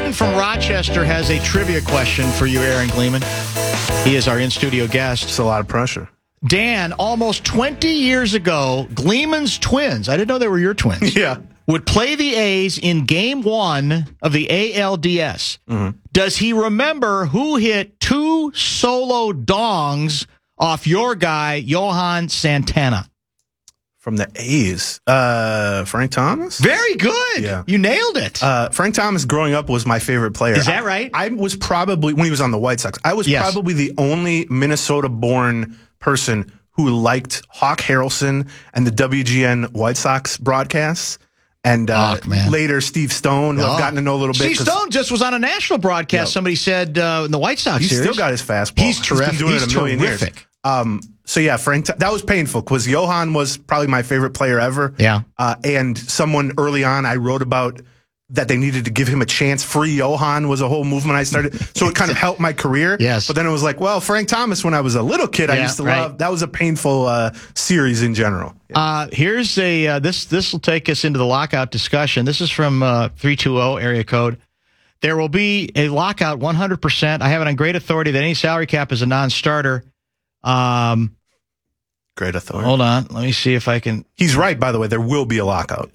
Dan from Rochester has a trivia question for you, Aaron Gleeman. He is our in-studio guest. It's a lot of pressure. Dan, almost 20 years ago, Gleeman's twins, I didn't know they were your twins, would play the A's in Game 1 of the ALDS. Mm-hmm. Does he remember who hit 2 solo dongs off your guy, Johan Santana? From the A's, Frank Thomas? Very good. Yeah. You nailed it. Frank Thomas, growing up, was my favorite player. Is that right? I was probably, when he was on the White Sox, I was probably the only Minnesota-born person who liked Hawk Harrelson and the WGN White Sox broadcasts. And later, Steve Stone, who I've gotten to know a little bit. Steve Stone just was on a national broadcast. Somebody said in the White Sox He's series. Still got his fastball. He's terrific. He's been doing it a million years. So yeah, Frank, that was painful because Johan was probably my favorite player ever. Yeah. And someone early on I wrote about that they needed to give him a chance. Free Johan was a whole movement I started. So it kind of helped my career. Yes. But then it was like, well, Frank Thomas, when I was a little kid, I used to love. That was a painful series in general. Yeah. Here's a, this will take us into the lockout discussion. This is from 320 area code. There will be a lockout 100%. I have it on great authority that any salary cap is a non-starter. Great authority. Hold on. Let me see if I can. He's right, by the way. There will be a lockout.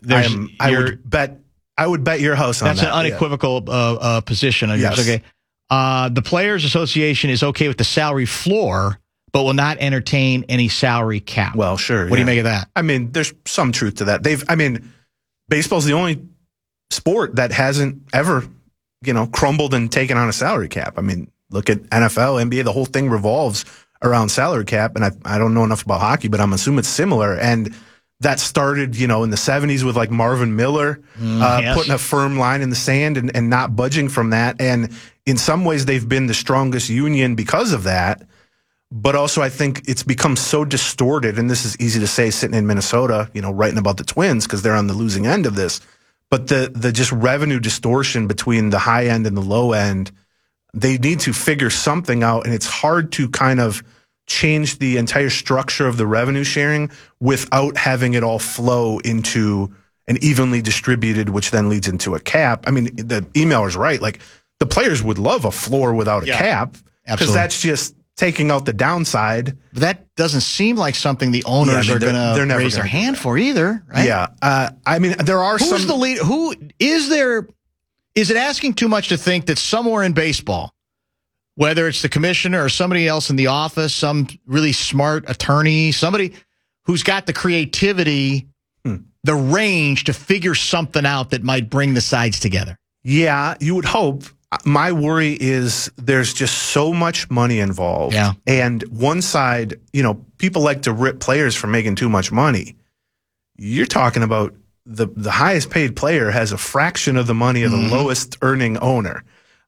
I would bet your house on that. That's an unequivocal position of yours. Okay. The Players Association is okay with the salary floor, but will not entertain any salary cap. Well, sure. What do you make of that? I mean, there's some truth to that. Baseball's the only sport that hasn't ever, crumbled and taken on a salary cap. I mean, look at NFL, NBA, the whole thing revolves around salary cap, and I don't know enough about hockey, but I'm assuming it's similar. And that started, in the 70s with like Marvin Miller putting a firm line in the sand and not budging from that. And in some ways, they've been the strongest union because of that. But also, I think it's become so distorted, and this is easy to say sitting in Minnesota, writing about the Twins because they're on the losing end of this. But the just revenue distortion between the high end and the low end, they need to figure something out, and it's hard to kind of change the entire structure of the revenue sharing without having it all flow into an evenly distributed, which then leads into a cap. I mean, the emailer's right. Like, the players would love a floor without a cap because that's just taking out the downside. That doesn't seem like something the owners are going to raise their hand for either, right? Yeah. There are some. Who's the lead? Who is there? Is it asking too much to think that somewhere in baseball, whether it's the commissioner or somebody else in the office, some really smart attorney, somebody who's got the creativity, the range to figure something out that might bring the sides together? Yeah, you would hope. My worry is there's just so much money involved. Yeah. And one side, people like to rip players for making too much money. You're talking about the highest paid player has a fraction of the money of the lowest earning owner.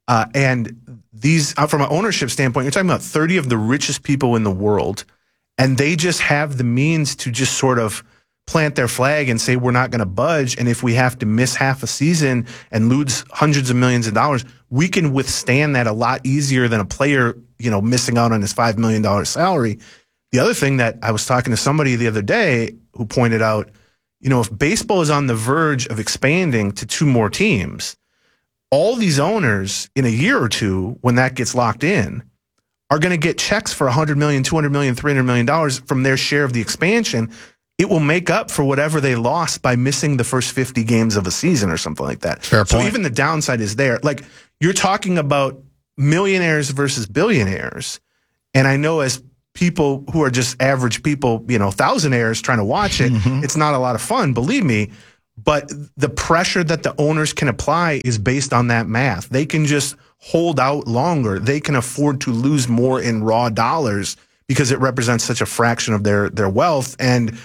And these, from an ownership standpoint, you're talking about 30 of the richest people in the world, and they just have the means to just sort of plant their flag and say, we're not going to budge. And if we have to miss half a season and lose hundreds of millions of dollars, we can withstand that a lot easier than a player, missing out on his $5 million salary. The other thing that I was talking to somebody the other day who pointed out, if baseball is on the verge of expanding to 2 more teams, all these owners in a year or two, when that gets locked in, are going to get checks for $100 million, $200 million, $300 million from their share of the expansion. It will make up for whatever they lost by missing the first 50 games of a season or something like that. Fair point. So even the downside is there. Like, you're talking about millionaires versus billionaires. And I know as people who are just average people, thousandaires trying to watch it, it's not a lot of fun, believe me. But the pressure that the owners can apply is based on that math. They can just hold out longer. They can afford to lose more in raw dollars because it represents such a fraction of their wealth. And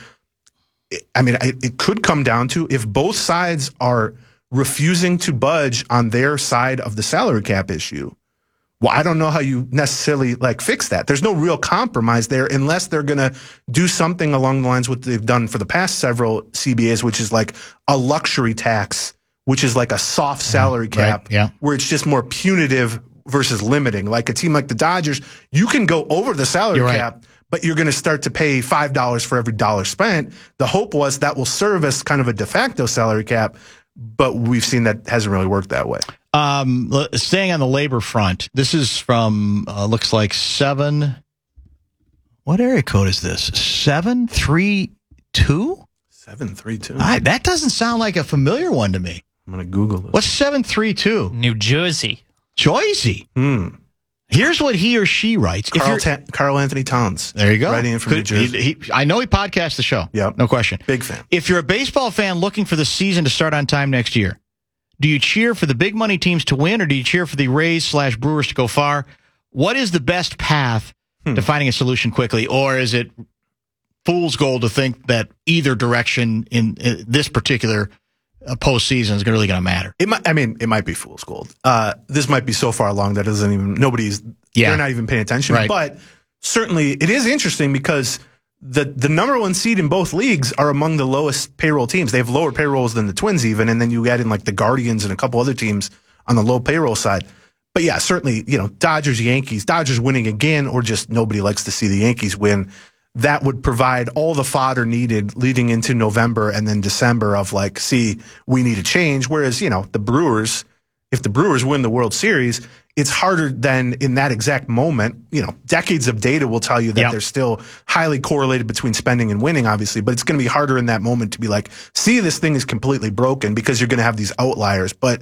it could come down to, if both sides are refusing to budge on their side of the salary cap issue, well, I don't know how you necessarily fix that. There's no real compromise there unless they're going to do something along the lines what they've done for the past several CBAs, which is like a luxury tax, which is like a soft salary cap, where it's just more punitive versus limiting. Like a team like the Dodgers, you can go over the salary cap, but you're going to start to pay $5 for every dollar spent. The hope was that will serve as kind of a de facto salary cap, but we've seen that hasn't really worked that way. Staying on the labor front, this is from, looks like 7. What area code is this? 732? 732. That doesn't sound like a familiar one to me. I'm going to Google it. What's 732? New Jersey. Jersey. Here's what he or she writes. Carl Anthony Towns. There you go. Writing in from New Jersey. I know he podcasts the show. Yep. No question. Big fan. If you're a baseball fan looking for the season to start on time next year, do you cheer for the big money teams to win, or do you cheer for the Rays/Brewers to go far? What is the best path to finding a solution quickly? Or is it fool's gold to think that either direction in this particular postseason is really going to matter? It might be fool's gold. This might be so far along that they're not even paying attention. Right. But certainly it is interesting because the number one seed in both leagues are among the lowest payroll teams. They have lower payrolls than the Twins even, and then you add in like the Guardians and a couple other teams on the low payroll side. But yeah, certainly, Dodgers winning again, or just nobody likes to see the Yankees win. That would provide all the fodder needed leading into November and then December of like, see, we need a change. Whereas, the Brewers, if the Brewers win the World Series, it's harder than in that exact moment. Decades of data will tell you that they're still highly correlated between spending and winning, obviously, but it's going to be harder in that moment to be like, see, this thing is completely broken, because you're going to have these outliers. But,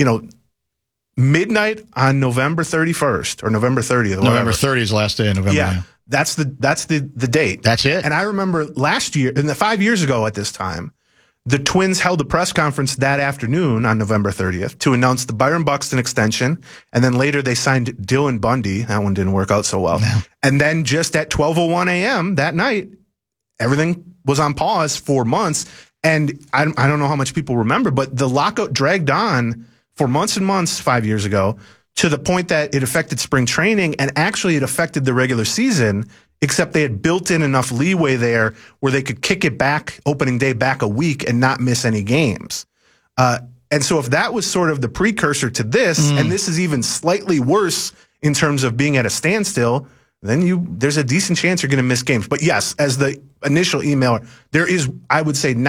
midnight on November 31st or November 30th. November 30th is the last day of November. Yeah. That's the date. That's it. And I remember last year, 5 years ago at this time, the Twins held a press conference that afternoon on November 30th to announce the Byron Buxton extension. And then later they signed Dylan Bundy. That one didn't work out so well. No. And then just at 12:01 a.m. that night, everything was on pause for months. And I don't know how much people remember, but the lockout dragged on for months and months 5 years ago, to the point that it affected spring training, and actually it affected the regular season, except they had built in enough leeway there where they could kick it back, opening day back a week, and not miss any games. And so if that was sort of the precursor to this, and this is even slightly worse in terms of being at a standstill, then there's a decent chance you're going to miss games. But yes, as the initial emailer, there is, I would say,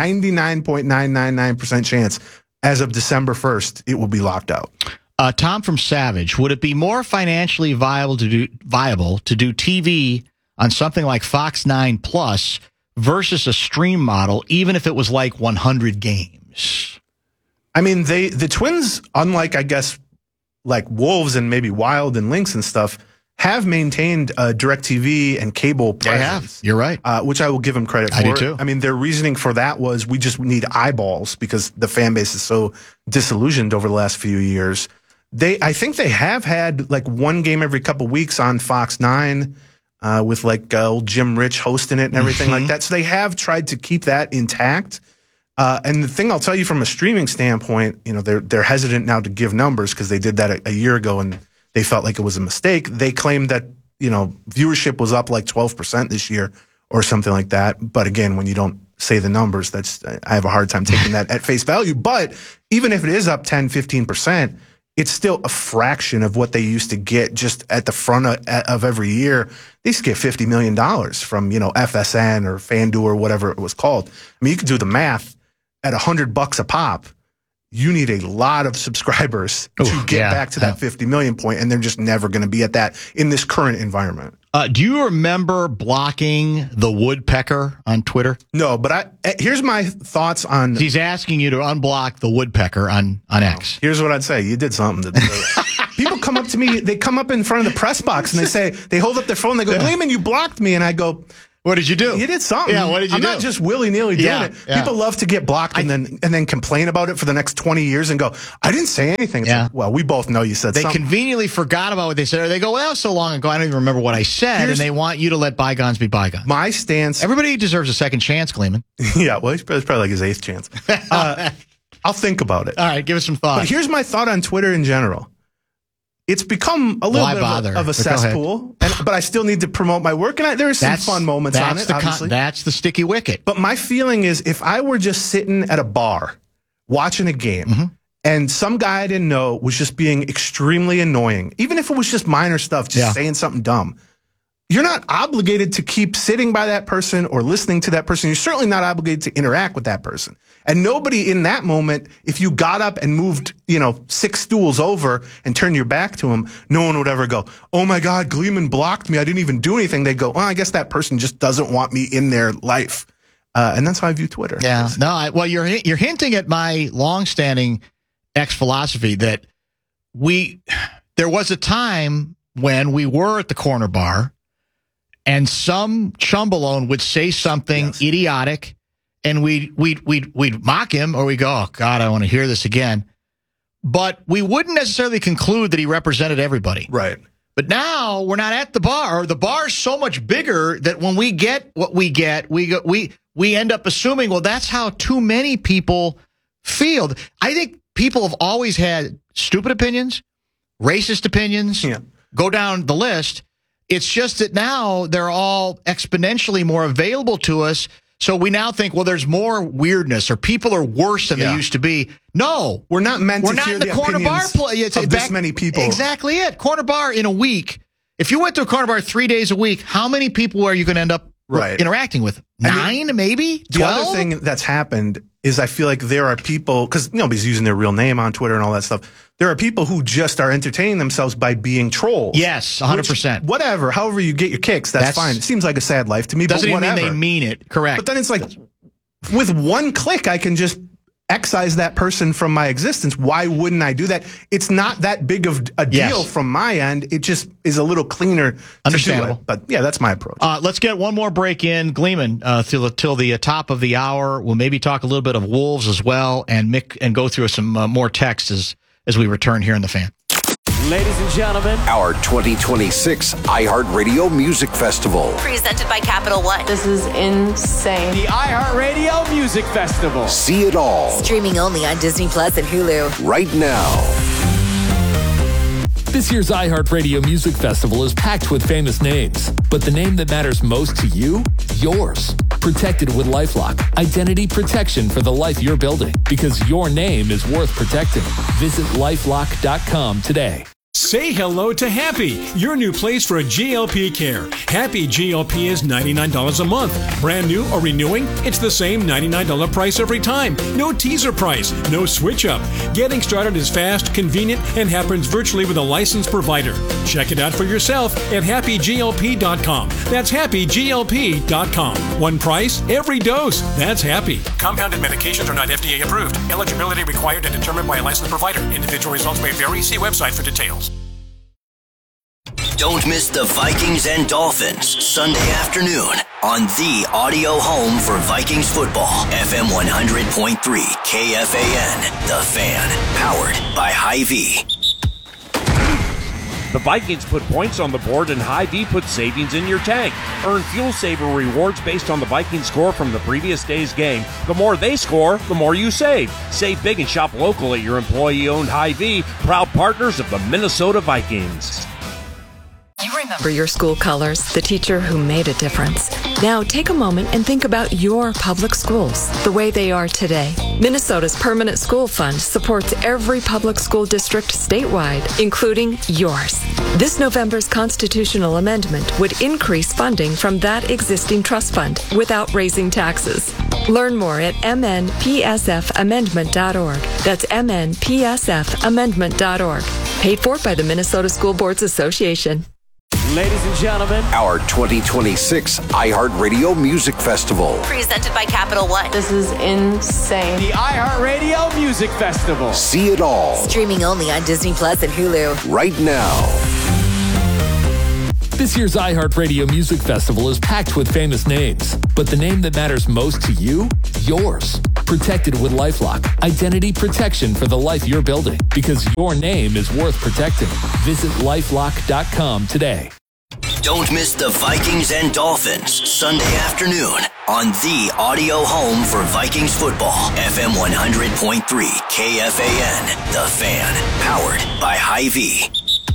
99.999% chance as of December 1st, it will be locked out. Tom from Savage, would it be more financially viable to do TV on something like Fox 9 Plus versus a stream model, even if it was like 100 games? I mean, the Twins, unlike, I guess, like Wolves and maybe Wild and Lynx and stuff, have maintained DirecTV and cable presence. They have. You're right. Which I will give them credit for. I do too. I mean, their reasoning for that was we just need eyeballs because the fan base is so disillusioned over the last few years. I think they have had like one game every couple weeks on Fox 9 with like old Jim Rich hosting it and everything like that. So they have tried to keep that intact. And the thing I'll tell you from a streaming standpoint, they're hesitant now to give numbers because they did that a year ago and they felt like it was a mistake. They claimed that, viewership was up like 12% this year or something like that. But again, when you don't say the numbers, I have a hard time taking that at face value. But even if it is up 10, 15%, it's still a fraction of what they used to get just at the front of every year. They used to get $50 million from, FSN or FanDuel or whatever it was called. I mean, you could do the math at $100 a pop. You need a lot of subscribers to get back to that 50 million point, and they're just never going to be at that in this current environment. Do you remember blocking the woodpecker on Twitter? No, but here's my thoughts on... He's asking you to unblock the woodpecker on X. Here's what I'd say. You did something to deserve it. People come up to me, they come up in front of the press box, and they hold up their phone, they go, Lehman, you blocked me, and I go... What did you do? You did something. Yeah, what did you do? I'm not just willy-nilly doing it. Yeah. People love to get blocked and then complain about it for the next 20 years and go, I didn't say anything. It's like, well, we both know you said something. They conveniently forgot about what they said, or they go, well, that was so long ago, I don't even remember what I said, and they want you to let bygones be bygones. My stance... Everybody deserves a second chance, Gleeman. Yeah, well, it's probably like his 8th chance. I'll think about it. All right, give us some thoughts. But here's my thought on Twitter in general. It's become a little bit of a cesspool, but I still need to promote my work, and there are some fun moments on it, obviously. That's the sticky wicket. But my feeling is if I were just sitting at a bar watching a game, and some guy I didn't know was just being extremely annoying, even if it was just minor stuff, just saying something dumb, you're not obligated to keep sitting by that person or listening to that person. You're certainly not obligated to interact with that person. And nobody in that moment, if you got up and moved, 6 stools over and turned your back to him, no one would ever go, oh my God, Gleeman blocked me. I didn't even do anything. They'd go, well, I guess that person just doesn't want me in their life. And that's how I view Twitter. Yeah. No, well, you're hinting at my longstanding philosophy that there was a time when we were at the corner bar and some chumbalone would say something idiotic, and we'd mock him, or we go, oh God, I want to hear this again. But we wouldn't necessarily conclude that he represented everybody. Right. But now we're not at the bar. The bar's so much bigger that when we get what we get, we end up assuming, well, that's how too many people feel. I think people have always had stupid opinions, racist opinions, go down the list. It's just that now they're all exponentially more available to us. So we now think, well, there's more weirdness, or people are worse than they used to be. No, we're not meant to hear the corner bar play. It's of this many people. Exactly it. Corner bar in a week. If you went to a corner bar 3 days a week, how many people are you going to end up interacting with? 9, maybe 12? The other thing that's happened is I feel like there are people, because nobody's using their real name on Twitter and all that stuff. There are people who just are entertaining themselves by being trolls. Yes, 100%. Whatever, however you get your kicks, that's fine. It seems like a sad life to me, doesn't but whatever. Even mean they mean it. Correct. But then it's like, with one click, I can just excise that person from my existence. Why wouldn't I do that? It's not that big of a deal from my end. It just is a little cleaner. Understandable. To do it. But yeah, that's my approach. Let's get one more break in. Gleeman, till the top of the hour. We'll maybe talk a little bit of Wolves as well, and go through some more texts as we return here in the Fan. Ladies and gentlemen, our 2026 iHeartRadio Music Festival. Presented by Capital One. This is insane. The iHeartRadio Music Festival. See it all. Streaming only on Disney Plus and Hulu. Right now. This year's iHeartRadio Music Festival is packed with famous names, but the name that matters most to you? Yours. Protected with LifeLock. Identity protection for the life you're building, because your name is worth protecting. Visit LifeLock.com today. Say hello to Happy, your new place for a GLP care. Happy GLP is $99 a month. Brand new or renewing? It's the same $99 price every time. No teaser price, no switch up. Getting started is fast, convenient, and happens virtually with a licensed provider. Check it out for yourself at happyglp.com. That's happyglp.com. One price, every dose. That's Happy. Compounded medications are not FDA approved. Eligibility required and determined by a licensed provider. Individual results may vary. See website for details. Don't miss the Vikings and Dolphins Sunday afternoon on the audio home for Vikings football. FM 100.3 KFAN, The Fan, powered by Hy-Vee. The Vikings put points on the board and Hy-Vee put savings in your tank. Earn Fuel Saver rewards based on the Vikings score from the previous day's game. The more they score, the more you save. Save big and shop local at your employee-owned Hy-Vee, proud partners of the Minnesota Vikings. You remember your school colors, the teacher who made a difference. Now take a moment and think about your public schools, the way they are today. Minnesota's Permanent School Fund supports every public school district statewide, including yours. This November's constitutional amendment would increase funding from that existing trust fund without raising taxes. Learn more at mnpsfamendment.org. That's mnpsfamendment.org. Paid for by the Minnesota School Boards Association. Ladies and gentlemen, our 2026 iHeartRadio Music Festival. Presented by Capital One. This is insane. the iHeartRadio Music Festival. See it all. Streaming only on Disney Plus and Hulu. Right now. This year's iHeartRadio Music Festival is packed with famous names, but the name that matters most to you? Yours. Protected with LifeLock. Identity protection for the life you're building, because your name is worth protecting. Visit LifeLock.com today. Don't miss the Vikings and Dolphins Sunday afternoon on the audio home for Vikings football. FM 100.3 KFAN, The Fan, powered by Hy-Vee.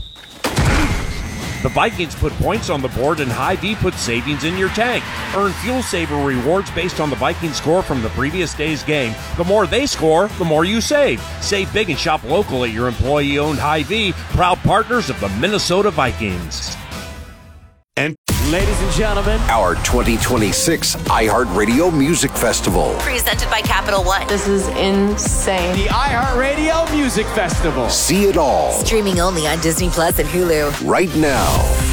The Vikings put points on the board and Hy-Vee put savings in your tank. Earn Fuel Saver rewards based on the Vikings score from the previous day's game. The more they score, the more you save. Save big and shop local at your employee-owned Hy-Vee, proud partners of the Minnesota Vikings. And Ladies and gentlemen, our 2026 iHeartRadio Music Festival. Presented by Capital One. This is insane. the iHeartRadio Music Festival. See it all Streaming only on Disney Plus and Hulu. right now.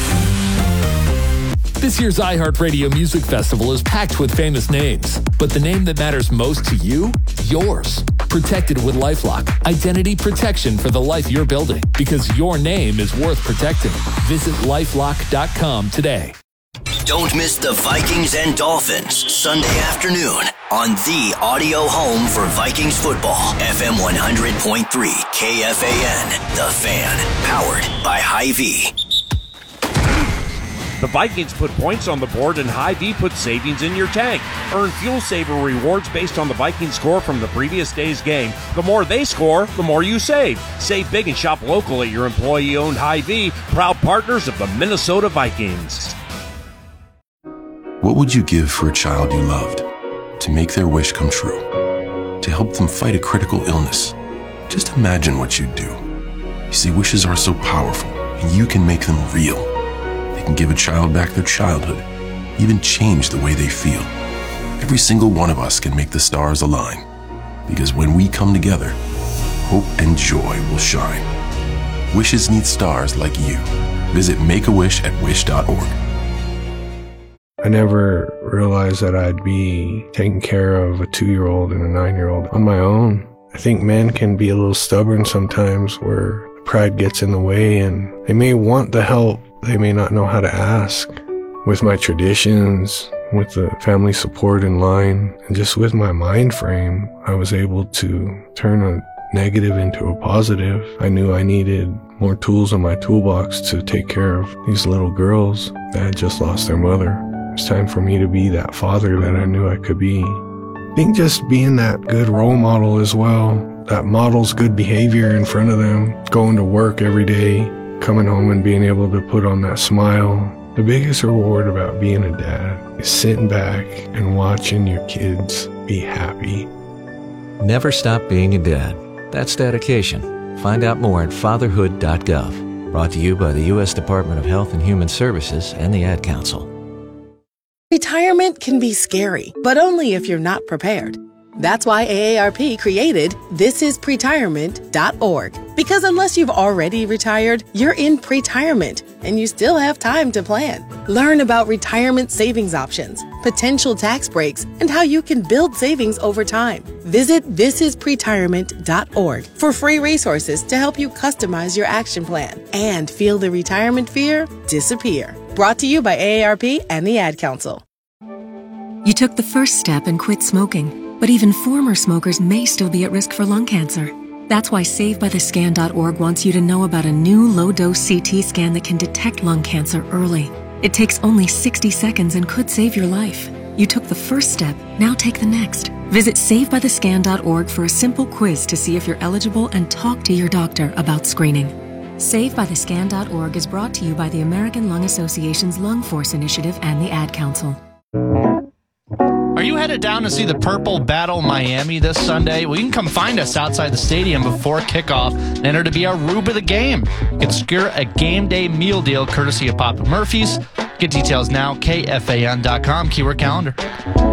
This year's iHeartRadio Music Festival is packed with famous names, but the name that matters most to you, yours. Protected with LifeLock, identity protection for the life you're building, because your name is worth protecting. Visit LifeLock.com today. Don't miss the Vikings and Dolphins Sunday afternoon on the audio home for Vikings football. FM 100.3 KFAN, The Fan, powered by Hy-Vee. The Vikings put points on the board and Hy-Vee puts savings in your tank. Earn Fuel Saver rewards based on the Vikings score from the previous day's game. The more they score, the more you save. Save big and shop local at your employee-owned Hy-Vee, proud partners of the Minnesota Vikings. What would you give for a child you loved? To make their wish come true? To help them fight a critical illness? Just imagine what you'd do. You see, wishes are so powerful, and you can make them real. They can give a child back their childhood, even change the way they feel. Every single one of us can make the stars align, because when we come together, hope and joy will shine. Wishes need stars like you. Visit Make-A-Wish at wish.org. I never realized that I'd be taking care of a 2-year-old and a 9-year-old on my own. I think men can be a little stubborn sometimes, where pride gets in the way, and they may want the help. They may not know how to ask. With my traditions, with the family support in line, and just with my mind frame, I was able to turn a negative into a positive. I knew I needed more tools in my toolbox to take care of these little girls that had just lost their mother. It's time for me to be that father that I knew I could be. I think just being that good role model as well, that models good behavior in front of them, going to work every day, coming home and being able to put on that smile. The biggest reward about being a dad is sitting back and watching your kids be happy. Never stop being a dad. That's dedication. Find out more at fatherhood.gov. Brought to you by the U.S. Department of Health and Human Services and the Ad Council. Retirement can be scary, but only if you're not prepared. That's why AARP created thisispretirement.org. Because unless you've already retired, you're in pretirement, and you still have time to plan. Learn about retirement savings options, potential tax breaks, and how you can build savings over time. Visit thisispretirement.org for free resources to help you customize your action plan and feel the retirement fear disappear. Brought to you by AARP and the Ad Council. You took the first step and quit smoking, but even former smokers may still be at risk for lung cancer. That's why SaveByTheScan.org wants you to know about a new low-dose CT scan that can detect lung cancer early. It takes only 60 seconds and could save your life. You took the first step, now take the next. Visit SaveByTheScan.org for a simple quiz to see if you're eligible and talk to your doctor about screening. SaveByTheScan.org is brought to you by the American Lung Association's Lung Force Initiative and the Ad Council. Are you headed down to see the Purple Battle Miami this Sunday? Well, you can come find us outside the stadium before kickoff and enter to be our Rube of the Game. You can secure a game day meal deal courtesy of Papa Murphy's. Get details now, KFAN.com, keyword calendar.